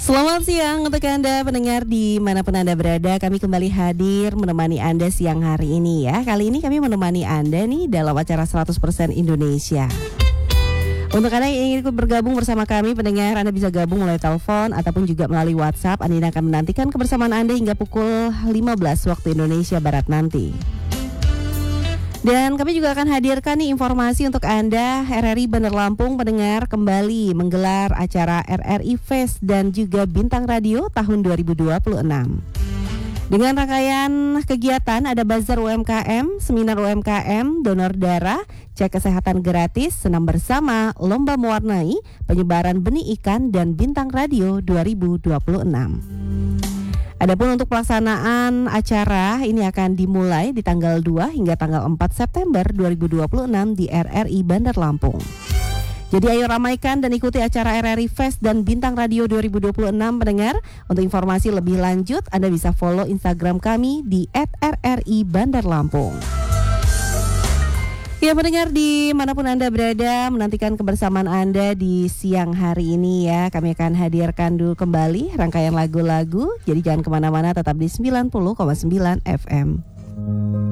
Selamat siang untuk Anda pendengar dimanapun Anda berada. Kami kembali hadir menemani Anda siang hari ini ya. Kali ini kami menemani Anda nih dalam acara 100% Indonesia. Untuk Anda yang ingin ikut bergabung bersama kami pendengar, Anda bisa gabung melalui telepon ataupun juga melalui WhatsApp. Anda akan menantikan kebersamaan Anda hingga pukul 15 waktu Indonesia Barat nanti. Dan kami juga akan hadirkan nih informasi untuk Anda. RRI Bandar Lampung pendengar kembali menggelar acara RRI Fest dan juga Bintang Radio tahun 2026. Dengan rangkaian kegiatan ada bazar UMKM, seminar UMKM, donor darah, cek kesehatan gratis, senam bersama, lomba mewarnai, penyebaran benih ikan dan Bintang Radio 2026. Adapun untuk pelaksanaan acara ini akan dimulai di tanggal 2 hingga tanggal 4 September 2026 di RRI Bandar Lampung. Jadi ayo ramaikan dan ikuti acara RRI Fest dan Bintang Radio 2026 pendengar. Untuk informasi lebih lanjut Anda bisa follow Instagram kami di @rri_bandar_lampung. Ya pendengar dimanapun Anda berada, menantikan kebersamaan Anda di siang hari ini ya. Kami akan hadirkan dulu kembali rangkaian lagu-lagu. Jadi jangan kemana-mana, tetap di 90,9 FM.